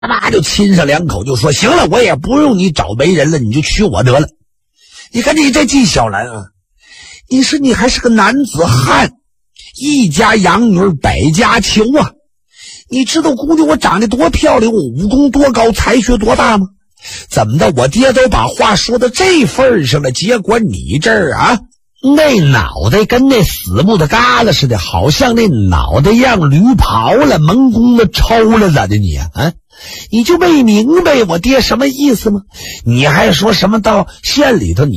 妈就亲上2口，就说行了，我也不用你找媒人了，你就娶我得了。你看你这纪晓岚啊，你说你还是个男子汉，一家养女百家求啊，你知道姑娘我长得多漂亮，我武功多高，才学多大吗？怎么的，我爹都把话说到这份上了，结果你这儿啊，那脑袋跟那死木的疙瘩似的，好像那脑袋让驴刨了，蒙公的抽了，咋的你啊？你就没明白我爹什么意思吗？你还说什么到县里头你